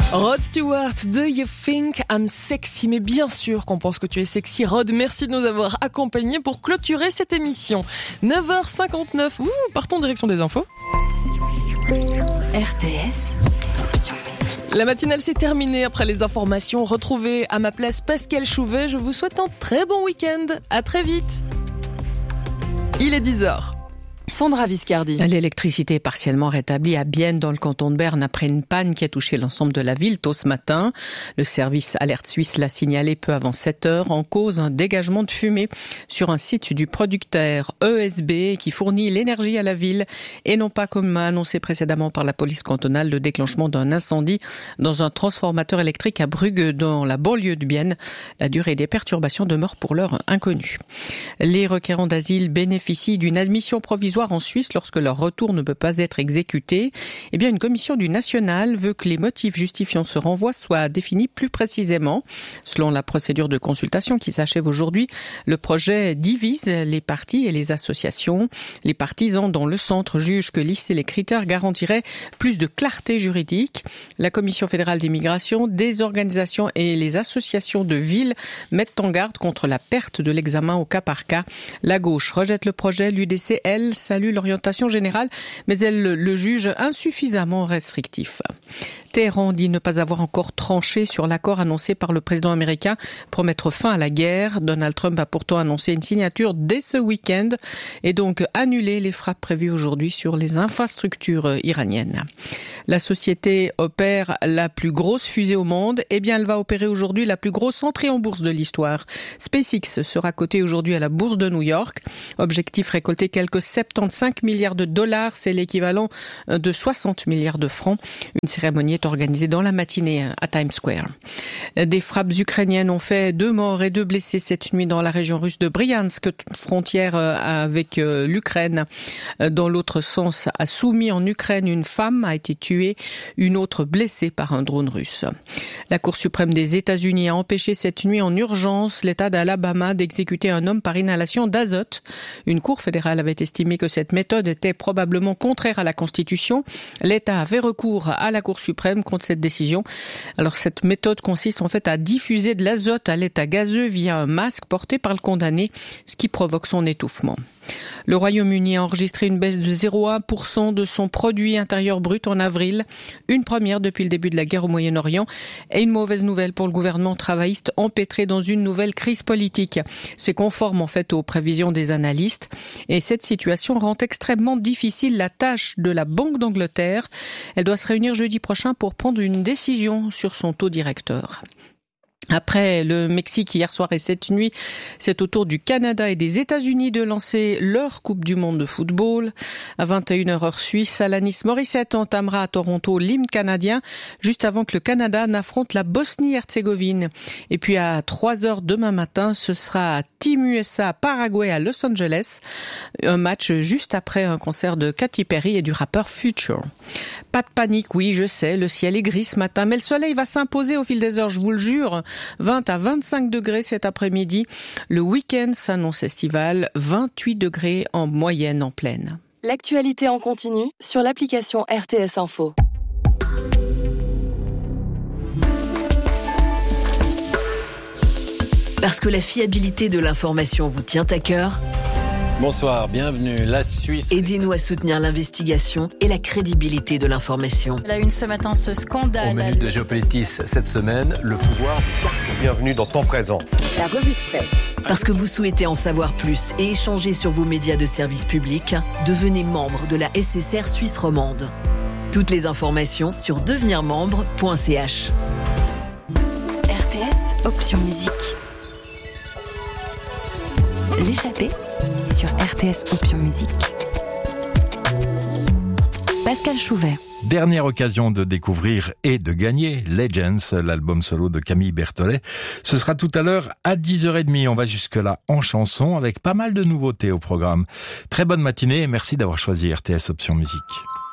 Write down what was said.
Rod Stewart, Do You Think I'm Sexy? Mais bien sûr qu'on pense que tu es sexy, Rod. Merci de nous avoir accompagnés pour clôturer cette émission. 9h59, partons en direction des infos. RTS. La matinale s'est terminée après les informations. Retrouvez à ma place Pascal Chouvet. Je vous souhaite un très bon week-end. À très vite. Il est 10h. Sandra Viscardi. L'électricité est partiellement rétablie à Bienne dans le canton de Berne après une panne qui a touché l'ensemble de la ville tôt ce matin. Le service Alerte Suisse l'a signalé peu avant 7h en cause un dégagement de fumée sur un site du producteur ESB qui fournit l'énergie à la ville et non pas comme annoncé précédemment par la police cantonale le déclenchement d'un incendie dans un transformateur électrique à Brugge dans la banlieue de Bienne. La durée des perturbations demeure pour l'heure inconnue. Les requérants d'asile bénéficient d'une admission provisoire en Suisse lorsque leur retour ne peut pas être exécuté. Eh bien, une commission du national veut que les motifs justifiant ce renvoi soient définis plus précisément. Selon la procédure de consultation qui s'achève aujourd'hui, le projet divise les partis et les associations. Les partisans dans le centre jugent que lister les critères garantirait plus de clarté juridique. La Commission fédérale d'immigration, des organisations et les associations de villes mettent en garde contre la perte de l'examen au cas par cas. La gauche rejette le projet, l'UDC, elle, salue l'orientation générale, mais elle le juge insuffisamment restrictif. Téhéran dit ne pas avoir encore tranché sur l'accord annoncé par le président américain pour mettre fin à la guerre. Donald Trump a pourtant annoncé une signature dès ce week-end et donc annulé les frappes prévues aujourd'hui sur les infrastructures iraniennes. La société opère la plus grosse fusée au monde. Eh bien, elle va opérer aujourd'hui la plus grosse entrée en bourse de l'histoire. SpaceX sera cotée aujourd'hui à la bourse de New York. Objectif, récolter quelques 75 milliards de dollars. C'est l'équivalent de 60 milliards de francs. Une cérémonie est organisée dans la matinée à Times Square. Des frappes ukrainiennes ont fait 2 morts et 2 blessés cette nuit dans la région russe de Bryansk, frontière avec l'Ukraine. Dans l'autre sens, à Soumy en Ukraine, une femme a été tuée, une autre blessée par un drone russe. La Cour suprême des États-Unis a empêché cette nuit en urgence l'État d'Alabama d'exécuter un homme par inhalation d'azote. Une cour fédérale avait estimé que cette méthode était probablement contraire à la Constitution. L'État avait recours à la Cour suprême contre cette décision. Alors cette méthode consiste en fait à diffuser de l'azote à l'état gazeux via un masque porté par le condamné, ce qui provoque son étouffement. Le Royaume-Uni a enregistré une baisse de 0,1% de son produit intérieur brut en avril, une première depuis le début de la guerre au Moyen-Orient et une mauvaise nouvelle pour le gouvernement travailliste empêtré dans une nouvelle crise politique. C'est conforme en fait aux prévisions des analystes et cette situation rend extrêmement difficile la tâche de la Banque d'Angleterre. Elle doit se réunir jeudi prochain pour prendre une décision sur son taux directeur. Après le Mexique hier soir et cette nuit, c'est au tour du Canada et des États-Unis de lancer leur Coupe du Monde de football. À 21h heure suisse, Alanis Morissette entamera à Toronto l'hymne canadien juste avant que le Canada n'affronte la Bosnie-Herzégovine. Et puis à 3h demain matin, ce sera Team USA Paraguay à Los Angeles. Un match juste après un concert de Katy Perry et du rappeur Future. Pas de panique, oui, je sais, le ciel est gris ce matin, mais le soleil va s'imposer au fil des heures, je vous le jure. 20 à 25 degrés cet après-midi. Le week-end s'annonce estival, 28 degrés en moyenne en pleine. L'actualité en continu sur l'application RTS Info. Parce que la fiabilité de l'information vous tient à cœur. Bonsoir, bienvenue. La Suisse. Aidez-nous à soutenir l'investigation et la crédibilité de l'information. Elle a une ce matin ce scandale. Au menu de Géopolitis cette semaine, le pouvoir du carton. Bienvenue dans Temps Présent. La revue de presse. Parce que vous souhaitez en savoir plus et échanger sur vos médias de service public, devenez membre de la SSR Suisse romande. Toutes les informations sur devenirmembre.ch. RTS, option musique. L'échappée sur RTS Option Musique. Pascal Chouvet. Dernière occasion de découvrir et de gagner Legends, l'album solo de Camille Berthollet. Ce sera tout à l'heure à 10h30. On va jusque-là en chanson avec pas mal de nouveautés au programme. Très bonne matinée et merci d'avoir choisi RTS Option Musique.